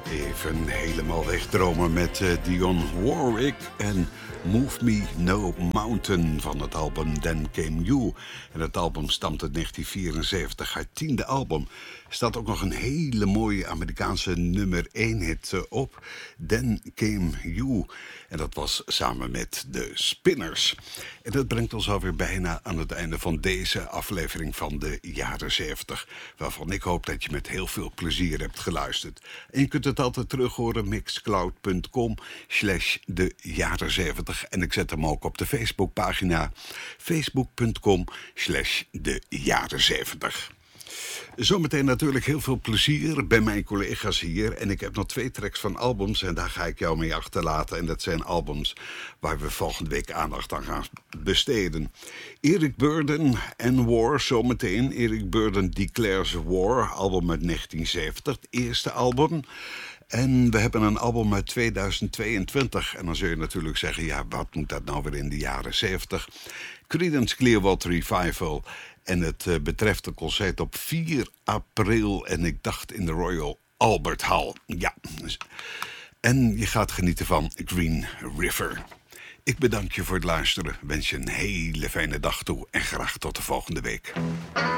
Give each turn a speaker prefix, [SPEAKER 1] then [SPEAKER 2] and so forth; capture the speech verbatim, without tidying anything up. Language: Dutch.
[SPEAKER 1] Even helemaal wegdromen met uh, Dionne Warwick en Move Me No Mountain van het album Then Came You. En het album stamt uit negentien vierenzeventig, haar tiende album. Er staat ook nog een hele mooie Amerikaanse nummer één hit uh, op, Then Came You. En dat was samen met de Spinners. En dat brengt ons alweer bijna aan het einde van deze aflevering van de jaren zeventig. Waarvan ik hoop dat je met heel veel plezier hebt geluisterd. En je kunt het altijd terug horen, mixcloud.com slash de jaren zeventig. En ik zet hem ook op de Facebookpagina, facebook.com slash de jaren zeventig. Zometeen natuurlijk heel veel plezier bij mijn collega's hier. En ik heb nog twee tracks van albums en daar ga ik jou mee achterlaten. En dat zijn albums waar we volgende week aandacht aan gaan besteden. Eric Burdon en War zometeen. Eric Burdon Declares War, album uit negentien zeventig, het eerste album. En we hebben een album uit tweeduizend tweeëntwintig. En dan zul je natuurlijk zeggen, ja, wat moet dat nou weer in de jaren zeventig? Creedence Clearwater Revival. En het uh, betreft een concert op vier april. En ik dacht in de Royal Albert Hall. Ja. En je gaat genieten van Green River. Ik bedank je voor het luisteren. Wens je een hele fijne dag toe. En graag tot de volgende week.